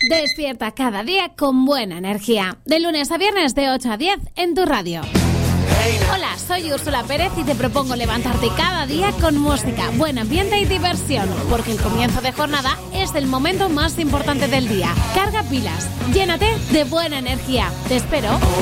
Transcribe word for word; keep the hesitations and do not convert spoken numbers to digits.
Despierta cada día con buena energía. De lunes a viernes de ocho a diez en tu radio. Hola, soy Úrsula Pérez y te propongo levantarte cada día con música, buen ambiente y diversión, porque el comienzo de jornada es el momento más importante del día. Carga pilas, llénate de buena energía. Te espero.